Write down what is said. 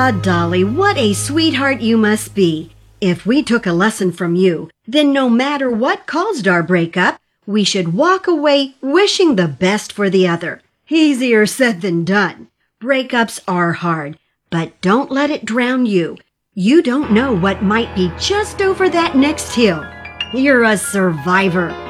Ah, Dolly, what a sweetheart you must be. If we took a lesson from you, then no matter what caused our breakup, we should walk away wishing the best for the other. Easier said than done. Breakups are hard, but don't let it drown you. You don't know what might be just over that next hill. You're a survivor.